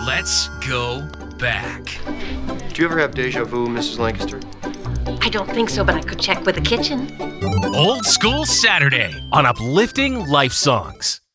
Let's go back. Do you ever have deja vu, Mrs. Lancaster? I don't think so, but I could check with the kitchen. Old School Saturday on Uplifting Life Songs.